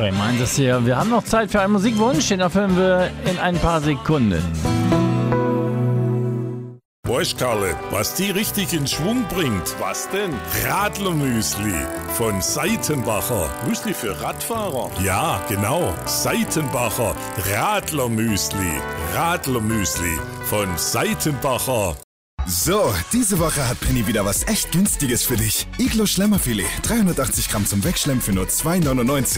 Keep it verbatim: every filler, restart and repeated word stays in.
Meint es hier. Wir haben noch Zeit für einen Musikwunsch, den erfüllen wir in ein paar Sekunden. Weißt Karle, was die richtig in Schwung bringt? Was denn? Radlermüsli von Seitenbacher. Müsli für Radfahrer? Ja, genau. Seitenbacher Radlermüsli. Radlermüsli von Seitenbacher. So, diese Woche hat Penny wieder was echt Günstiges für dich. Iglo Schlemmerfilet, dreihundertachtzig Gramm zum Wegschlemmen für nur zwei neunundneunzig.